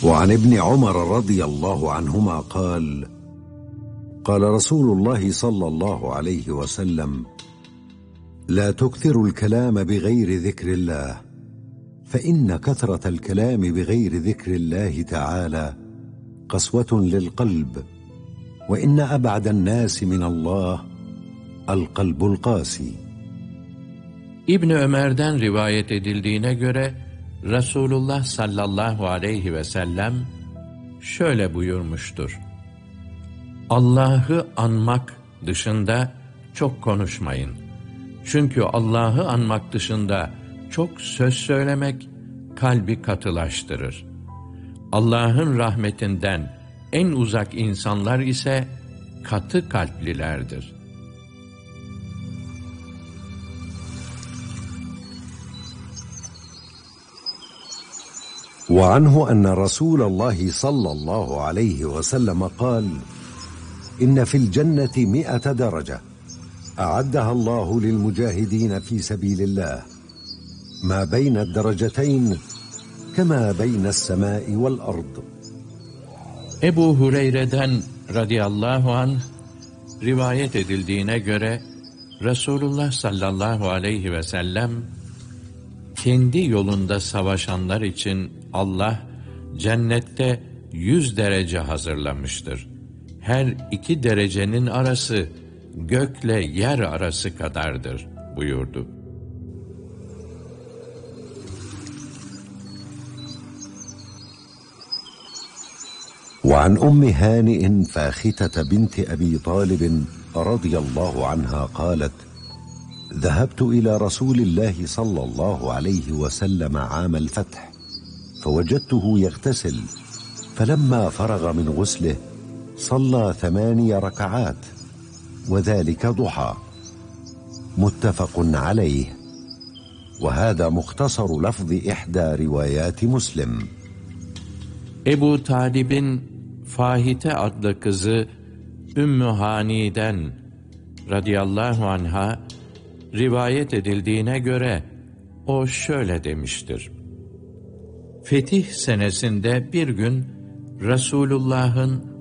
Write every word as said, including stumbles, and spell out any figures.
وعن ابن عمر رضي الله عنهما قال قال رسول الله صلى الله عليه وسلم لا تكثروا الكلام بغير ذكر الله فإن كثرة الكلام بغير ذكر الله تعالى قسوة للقلب وإن أبعد الناس من الله القلب القاسي. İbn Ömer'den rivayet edildiğine göre Resulullah sallallahu aleyhi ve sellem şöyle buyurmuştur: Allah'ı anmak dışında çok konuşmayın. Çünkü Allah'ı anmak dışında çok söz söylemek kalbi katılaştırır. Allah'ın rahmetinden en uzak insanlar ise katı kalplilerdir. وعنه أن رسول الله صلى الله عليه وسلم قال إن في الجنة مئة درجة أعدها الله للمجاهدين في سبيل الله ما بين الدرجتين كما بين السماء والأرض. Ebu Hureyre'den radıyallahu anh rivayet edildiğine göre Resulullah sallallahu aleyhi ve sellem kendi yolunda savaşanlar için Allah cennette yüz derece hazırlamıştır. Her iki derecenin arası gökle yer arası kadardır buyurdu. وعن أم هانئ فاختة بنت أبي طالب رضي الله عنها قالت ذهبت إلى رسول الله صلى الله عليه وسلم عام الفتح فوجدته يغتسل فلما فرغ من غسله صلى ثماني ركعات وذلك ضحى متفق عليه وهذا مختصر لفظ إحدى روايات مسلم. Ebu Talib'in Fahite adlı kızı Ümmü Hani'den radıyallahu anha rivayet edildiğine göre o şöyle demiştir: Fetih senesinde bir gün Resulullah'ın